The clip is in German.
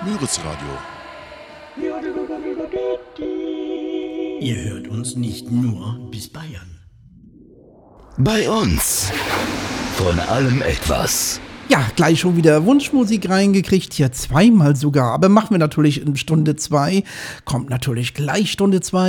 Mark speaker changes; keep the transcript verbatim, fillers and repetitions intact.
Speaker 1: Müritz Radio.
Speaker 2: Ihr hört uns nicht nur bis Bayern.
Speaker 3: Bei uns. Von allem etwas.
Speaker 4: Ja, gleich schon wieder Wunschmusik reingekriegt, hier zweimal sogar. Aber machen wir natürlich in Stunde zwei. Kommt natürlich gleich Stunde zwei.